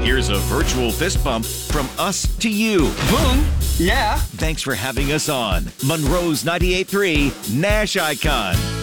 Here's a virtual fist bump from us to you. Boom. Yeah. Thanks for having us on Monroe's 98.3 Nash Icon.